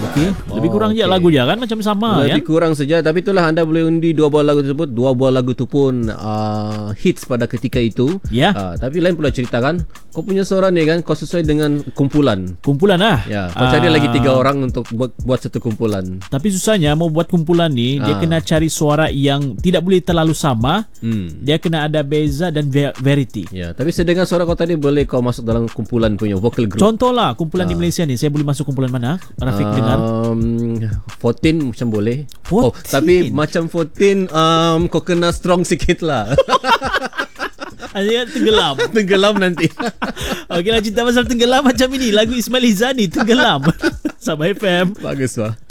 Okey. Lebih kurang je lagu dia kan macam sama Lebih kurang saja. Tapi itulah anda boleh undi 2 buah lagu tersebut. 2 buah lagu tu pun hits pada ketika itu. Ya. Tapi lain pula ceritakan, kau punya suara ni kan kau sesuai dengan kumpulan. Kumpulan lah. Ya, kau cari lagi 3 orang untuk buat satu kumpulan. Tapi susahnya mau buat kumpulan ni, dia kena cari suara yang tidak boleh terlalu sama. Dia kena ada beza dan variety. Ya, tapi sedengar suara kau tadi boleh kau masuk dalam kumpulan punya vocal group. Contohlah kumpulan di Malaysia ni, saya boleh masuk kumpulan mana? Rafiq dengar. 14 macam boleh. 14? Tapi macam 14 kau kena strong sikit lah. Hanya tenggelam. Tenggelam nanti. Okeylah, cerita pasal tenggelam macam ini. Lagu Ismail Izani, Tenggelam. Sabah FM. Bagus lah.